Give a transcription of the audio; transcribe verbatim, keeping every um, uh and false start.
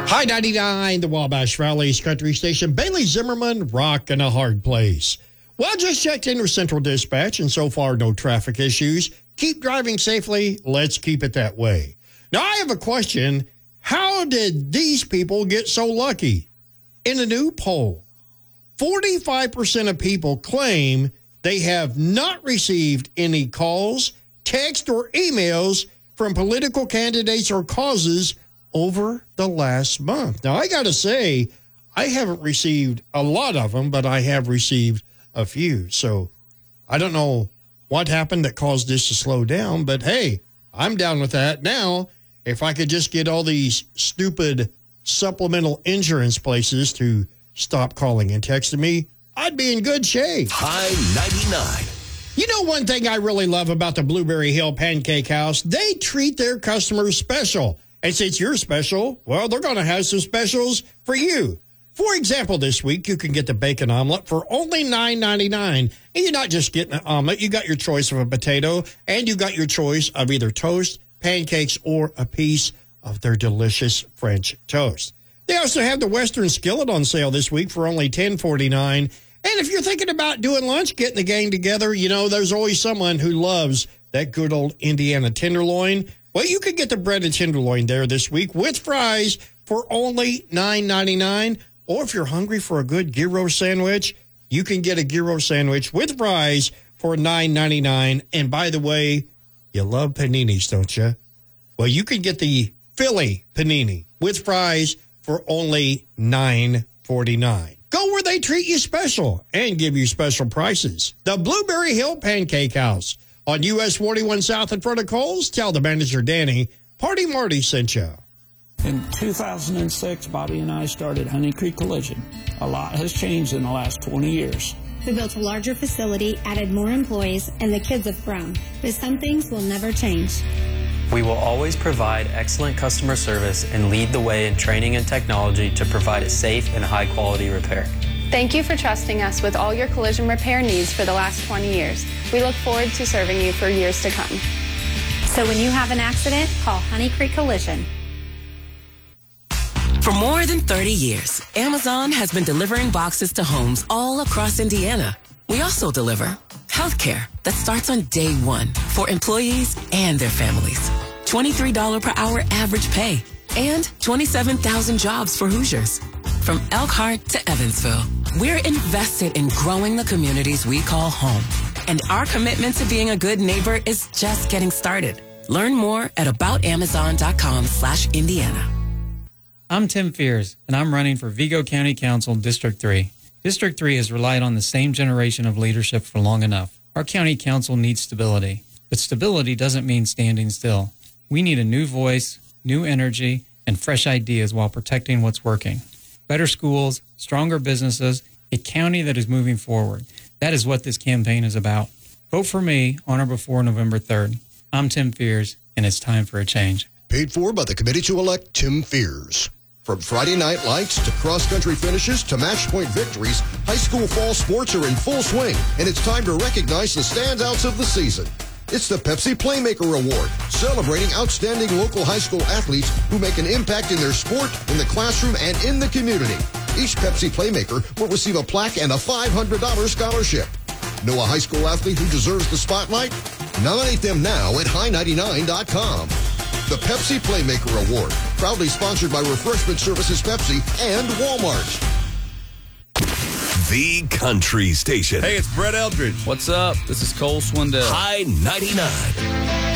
High ninety-nine, the Wabash Valley's country station. Bailey Zimmerman, rock in a hard place. Well, just checked in with Central Dispatch, and so far, no traffic issues. Keep driving safely. Let's keep it that way. Now, I have a question. How did these people get so lucky? In a new poll, forty-five percent of people claim they have not received any calls, text, or emails from political candidates or causes over the last month. Now, I got to say, I haven't received a lot of them, but I have received a few. So I don't know what happened that caused this to slow down, but hey, I'm down with that. Now, if I could just get all these stupid supplemental insurance places to stop calling and texting me, I'd be in good shape. High ninety-nine. You know one thing I really love about the Blueberry Hill Pancake House? They treat their customers special. And since you're special, well, they're going to have some specials for you. For example, this week, you can get the bacon omelet for only nine ninety-nine. And you're not just getting an omelet. You got your choice of a potato, and you got your choice of either toast, pancakes, or a piece of their delicious French toast. They also have the Western Skillet on sale this week for only ten forty-nine. And if you're thinking about doing lunch, getting the gang together, you know, there's always someone who loves that good old Indiana tenderloin. Well, you could get the breaded tenderloin there this week with fries for only nine ninety-nine. Or if you're hungry for a good gyro sandwich, you can get a gyro sandwich with fries for nine ninety-nine. And by the way, you love paninis, don't you? Well, you can get the Philly panini with fries for only nine forty-nine. Go where they treat you special and give you special prices. The Blueberry Hill Pancake House on U S forty-one South in front of Kohl's. Tell the manager, Danny, Party Marty sent you. In two thousand six, Bobby and I started Honey Creek Collision. A lot has changed in the last twenty years. We built a larger facility, added more employees, and the kids have grown. But some things will never change. We will always provide excellent customer service and lead the way in training and technology to provide a safe and high-quality repair. Thank you for trusting us with all your collision repair needs for the last twenty years. We look forward to serving you for years to come. So when you have an accident, call Honey Creek Collision. For more than thirty years, Amazon has been delivering boxes to homes all across Indiana. We also deliver healthcare that starts on day one for employees and their families. twenty-three dollars per hour average pay and twenty-seven thousand jobs for Hoosiers. From Elkhart to Evansville, we're invested in growing the communities we call home. And our commitment to being a good neighbor is just getting started. Learn more at aboutamazon.com slash Indiana. I'm Tim Fears, and I'm running for Vigo County Council District three. District three has relied on the same generation of leadership for long enough. Our county council needs stability, but stability doesn't mean standing still. We need a new voice, new energy, and fresh ideas while protecting what's working. Better schools, stronger businesses, a county that is moving forward. That is what this campaign is about. Vote for me on or before November third. I'm Tim Fears, and it's time for a change. Paid for by the committee to elect Tim Fears. From Friday night lights to cross-country finishes to match-point victories, high school fall sports are in full swing, and it's time to recognize the standouts of the season. It's the Pepsi Playmaker Award, celebrating outstanding local high school athletes who make an impact in their sport, in the classroom, and in the community. Each Pepsi Playmaker will receive a plaque and a five hundred dollars scholarship. Know a high school athlete who deserves the spotlight? Nominate them now at high ninety-nine dot com. The Pepsi Playmaker Award, proudly sponsored by Refreshment Services Pepsi and Walmart. The Country Station. Hey, it's Brett Eldridge. What's up? This is Cole Swindell. High ninety-nine.